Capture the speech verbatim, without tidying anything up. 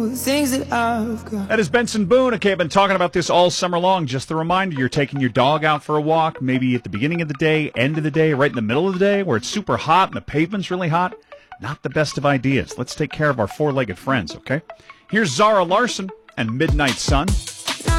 things that I've got. That is Benson Boone. Okay, I've been talking about this all summer long. Just a reminder, you're taking your dog out for a walk, maybe at the beginning of the day, end of the day, right in the middle of the day, where it's super hot and the pavement's really hot. Not the best of ideas. Let's take care of our four-legged friends, okay? Here's Zara Larsson and Midnight Sun.